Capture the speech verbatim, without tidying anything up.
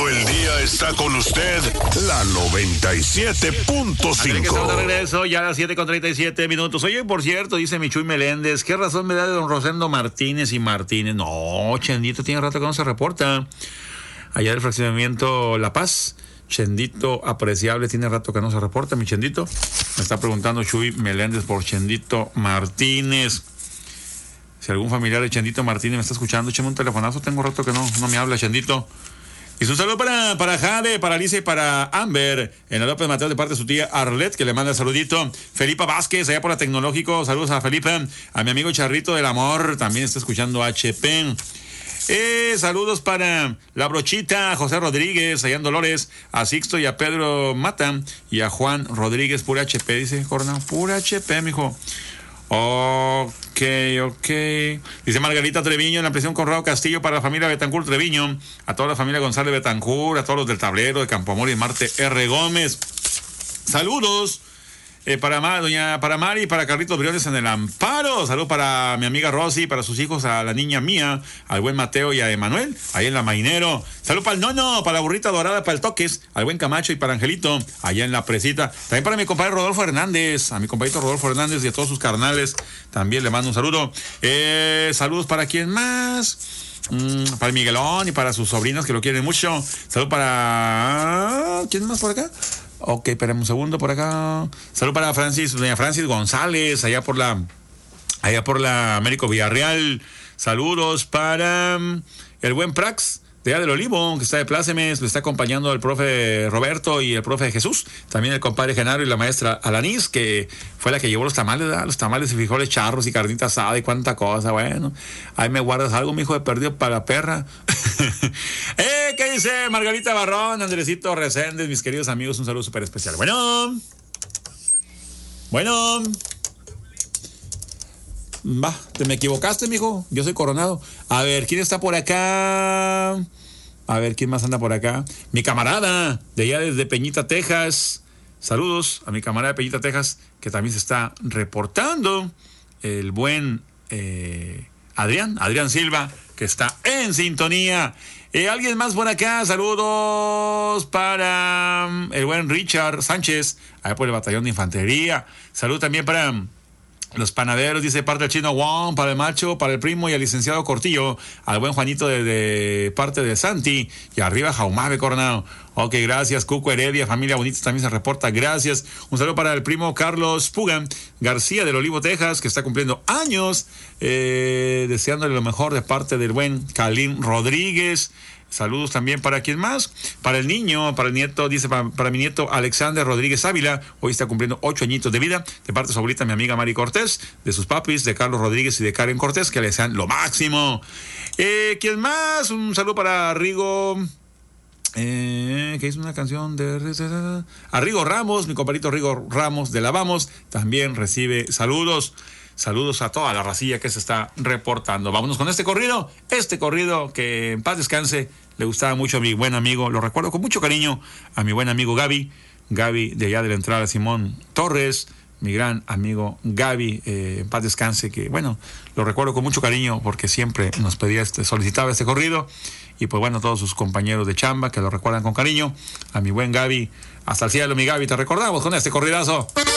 Todo el día está con usted la noventa y siete punto cinco. Estamos de regreso ya a las siete con treinta y siete minutos. Oye, por cierto, dice Michuy Meléndez, ¿qué razón me da de don Rosendo Martínez y Martínez? No, Chendito tiene rato que no se reporta. Allá del fraccionamiento La Paz, Chendito apreciable, tiene rato que no se reporta, mi Chendito. Me está preguntando Chuy Meléndez por Chendito Martínez. Si algún familiar de Chendito Martínez me está escuchando, échame un telefonazo, tengo rato que no, no me habla Chendito. Y un saludo para, para Jade, para Alicia y para Amber, en la López Mateo de parte de su tía Arlet, que le manda el saludito. Felipa Vázquez, allá por la Tecnológico, saludos a Felipe. A mi amigo Charrito del Amor, también está escuchando H P. Eh, saludos para La Brochita, José Rodríguez, allá en Dolores, a Sixto y a Pedro Mata, y a Juan Rodríguez, pura H P, dice Corona, pura H P, mijo. Ok, ok. Dice Margarita Treviño, en la prisión Conrado Castillo para la familia Betancourt Treviño, a toda la familia González Betancourt, a todos los del Tablero, de Campoamor y Marte R. Gómez. Saludos. Eh, para, Ma, doña, para Mari y para Carlitos Briones en el Amparo. Salud para mi amiga Rosy, para sus hijos, a la niña mía, al buen Mateo y a Emanuel, ahí en la Mainero. Salud para el Nono, para la Burrita Dorada, para el Toques, al buen Camacho y para Angelito, allá en la Presita. También para mi compadre Rodolfo Hernández, a mi compadrito Rodolfo Hernández y a todos sus carnales, también le mando un saludo. Eh, saludos para quién más. Mm, para Miguelón y para sus sobrinas que lo quieren mucho. Salud para... ¿Quién más por acá? Ok, esperemos un segundo por acá. Salud para Francis, doña Francis González, allá por la, allá por la Américo Villarreal. Saludos para um, el buen Prax, de allá del Olivo, que está de plácemes, le está acompañando el profe Roberto y el profe Jesús. También el compadre Genaro y la maestra Alanis, que fue la que llevó los tamales, ¿verdad? Los tamales y frijoles charros y carnita asada y cuánta cosa. Bueno, ahí me guardas algo, mijo, de perdido para la perra. eh, ¿Qué dice Margarita Barrón, Andresito Reséndez, mis queridos amigos? Un saludo súper especial. Bueno, bueno. Va, te me equivocaste, mijo. Yo soy Coronado. A ver, ¿quién está por acá? A ver, ¿quién más anda por acá? Mi camarada, de allá desde Peñita, Texas. Saludos a mi camarada de Peñita, Texas, que también se está reportando. El buen eh, Adrián, Adrián Silva, que está en sintonía. Eh, ¿Alguien más por acá? Saludos para um, el buen Richard Sánchez, allá por el batallón de infantería. Salud también para... los panaderos, dice parte del chino Wong, para el macho, para el primo y al licenciado Cortillo, al buen Juanito de, de parte de Santi, y arriba Jaumabe Coronado. Ok, gracias, Cuco Heredia, familia bonita también se reporta, gracias. Un saludo para el primo Carlos Puga García del Olivo, Texas, que está cumpliendo años, eh, deseándole lo mejor de parte del buen Calín Rodríguez. Saludos también para quién más, para el niño, para el nieto, dice para, para mi nieto Alexander Rodríguez Ávila, hoy está cumpliendo ocho añitos de vida, de parte de su abuelita, mi amiga Mari Cortés, de sus papis, de Carlos Rodríguez y de Karen Cortés, que le desean lo máximo. Eh, ¿Quién más? Un saludo para Rigo, eh, que es una canción de... A Rigo Ramos, mi compadrito Rigo Ramos de La Vamos, también recibe saludos. Saludos a toda la racilla que se está reportando. Vámonos con este corrido, este corrido que en paz descanse, le gustaba mucho a mi buen amigo, lo recuerdo con mucho cariño, a mi buen amigo Gaby, Gaby de allá de la entrada Simón Torres, mi gran amigo Gaby, eh, en paz descanse, que bueno, lo recuerdo con mucho cariño porque siempre nos pedía este, solicitaba este corrido, y pues bueno, todos sus compañeros de chamba que lo recuerdan con cariño, a mi buen Gaby, hasta el cielo mi Gaby, te recordamos con este corridazo.